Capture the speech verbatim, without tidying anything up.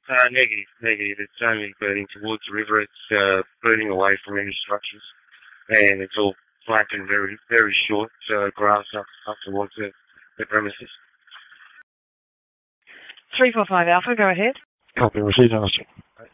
Uh, negative, negative. It's only burning towards the river. It's uh, burning away from any structures, and it's all flat and very, very short uh, grass up, up towards the, the premises. three four five Alpha, go ahead. Copy, received, Alistair.